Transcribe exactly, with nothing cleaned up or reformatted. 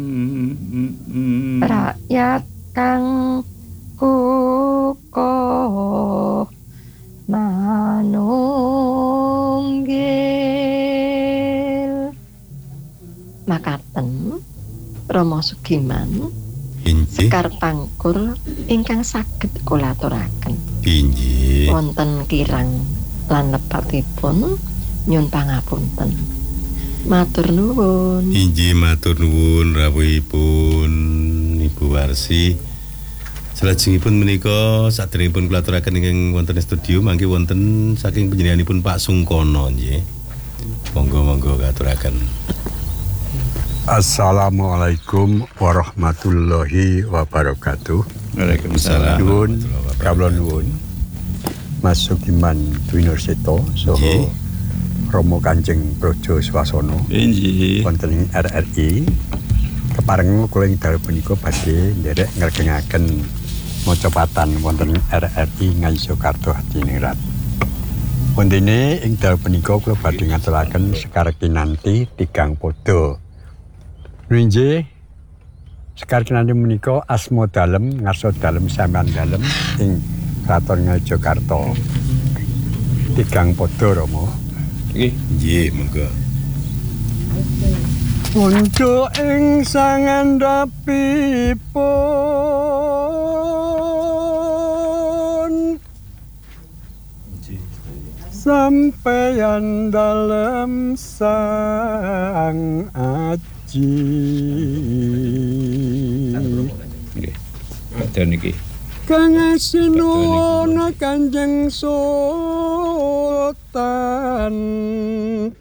Rakyat kang kukoh manunggil makaten Rama Sugiman Sekar Pangkur ingkang saged kula aturaken inggih wonten kirang lan lepatipun nyuwun pangapunten. Matur nuwun. Inggih matur nuwun rawuhipun Ibu Warsi. Salajengipun menika sadèrèngipun kula aturaken ingkang wonten studio mangke wonten saking panjenenganipun Pak Sungkono nggih. Monggo-monggo katuraken. Assalamualaikum warahmatullahi wabarakatuh. Waalaikumsalam. Nuwun kawula nuwun. Mas Sugiman Dwinarseto saha Rama Kanjeng Praja Swasana. Inggih. Wonten ing R R I kepareng kula ing dalem punika badhe nderek ngregengaken macapatan wonten R R I Ngayogyakarta Hadiningrat. Wondene ing dalem punika kula badhe ngaturaken Sekar Kinanti tigang pada. Nggih Sekar Kinanti menika asma dalem ngarsa dalem sampean dalem ing Kraton Ngayogyakarta. Tigang pada Rama. Nggih, nggih monggo. Punca ing sangandhapipun sampeyan dalem sang aji. Nggih. Matur niki. Kang asinuwun Kanjeng Sultan